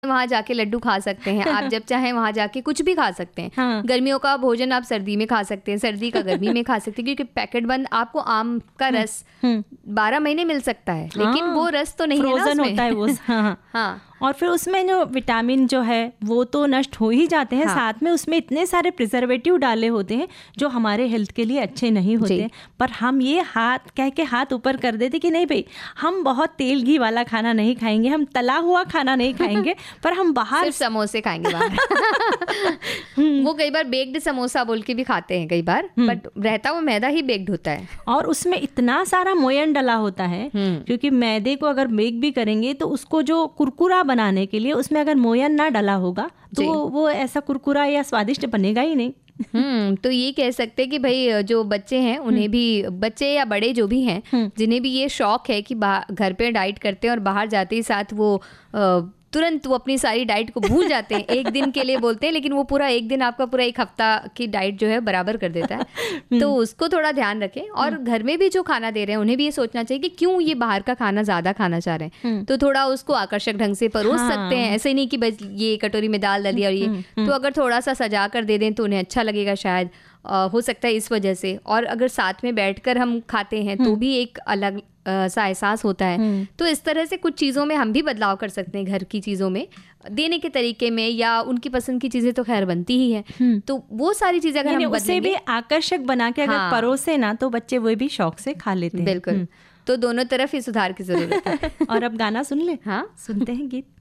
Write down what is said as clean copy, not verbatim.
वहाँ जाके लड्डू खा सकते हैं, आप जब चाहें वहाँ जाके कुछ भी खा सकते हैं। हाँ। गर्मियों का भोजन आप सर्दी में खा सकते हैं, सर्दी का गर्मी में खा सकते हैं, क्योंकि पैकेट बंद आपको आम का रस 12 महीने मिल सकता है, लेकिन वो रस तो नहीं है ना फ्रोजन उसमें। होता है वो। हाँ। हाँ। और फिर उसमें जो विटामिन जो है वो तो नष्ट हो ही जाते हैं। हाँ। साथ में उसमें इतने सारे प्रिजर्वेटिव डाले होते हैं जो हमारे हेल्थ के लिए अच्छे नहीं होते। पर हम ये हाथ कह के हाथ ऊपर कर देते कि नहीं भाई, हम बहुत तेल घी वाला खाना नहीं खाएंगे, हम तला हुआ खाना नहीं खाएंगे, पर हम बाहर सिर्फ समोसे खाएंगे बाहर। वो कई बार बेक्ड समोसा बोल के भी खाते हैं कई बार, बट रहता वो मैदा ही बेक्ड होता है और उसमें इतना सारा मोयन डला होता है। क्योंकि मैदे को अगर बेक भी करेंगे तो उसको जो कुरकुरा बनाने के लिए उसमें अगर मोयन ना डला होगा तो वो ऐसा कुरकुरा या स्वादिष्ट बनेगा ही नहीं। तो ये कह सकते हैं कि भाई जो बच्चे हैं उन्हें भी, बच्चे या बड़े जो भी हैं, जिन्हें भी ये शौक है कि घर पे डाइट करते हैं और बाहर जाते ही साथ वो तुरंत वो अपनी सारी डाइट को भूल जाते हैं। एक दिन के लिए बोलते हैं, लेकिन वो पूरा एक दिन आपका पूरा एक हफ्ता की डाइट जो है बराबर कर देता है। तो उसको थोड़ा ध्यान रखें। और घर में भी जो खाना दे रहे हैं उन्हें भी ये सोचना चाहिए कि क्यों ये बाहर का खाना ज़्यादा खाना चाह रहे हैं, तो थोड़ा उसको आकर्षक ढंग से परोस सकते हैं। ऐसे नहीं कि बस ये कटोरी में दाल डाली और ये, तो अगर थोड़ा सा सजा कर दे दें तो उन्हें अच्छा लगेगा शायद, हो सकता है इस वजह से। और अगर साथ में बैठकर हम खाते हैं तो भी एक अलग सा एहसास होता है। तो इस तरह से कुछ चीज़ों में हम भी बदलाव कर सकते हैं, घर की चीज़ों में, देने के तरीके में, या उनकी पसंद की चीज़ें तो खैर बनती ही है। तो वो सारी चीज़ें अगर हम उसे भी आकर्षक बना के अगर परोसे ना तो बच्चे वो भी शौक से खा लेते हैं। बिल्कुल। तो दोनों तरफ ही सुधार की जरूरत है। और अब गाना सुन ले। हाँ, सुनते हैं गीत।